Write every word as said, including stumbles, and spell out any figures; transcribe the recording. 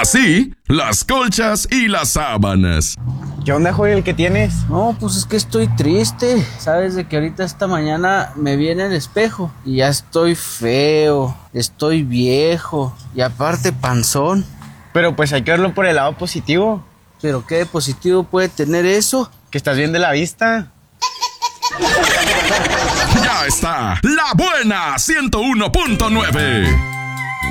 Así, las colchas y las sábanas. ¿Qué onda, Joel? ¿Qué tienes? No, pues es que estoy triste. Sabes de que ahorita esta mañana me vi en el espejo y ya estoy feo, estoy viejo y aparte panzón. Pero pues hay que verlo por el lado positivo. ¿Pero qué positivo puede tener eso? Que estás bien de la vista. Ya está, La Buena ciento uno punto nueve.